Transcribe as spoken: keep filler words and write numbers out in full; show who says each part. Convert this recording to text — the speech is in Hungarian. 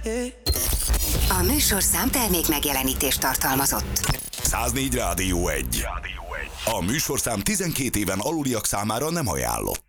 Speaker 1: A műsorszám termék megjelenítést tartalmazott.
Speaker 2: száznégy Rádió egy. A műsorszám tizenkét éven aluliak számára nem ajánlott.